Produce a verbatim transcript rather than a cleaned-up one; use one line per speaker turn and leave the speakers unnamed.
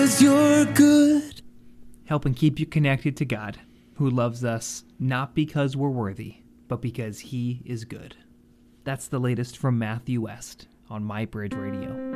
'Cause you're good.
Helping keep you connected to God, who loves us not because we're worthy, but because he is good. That's the latest from Matthew West on My Bridge Radio.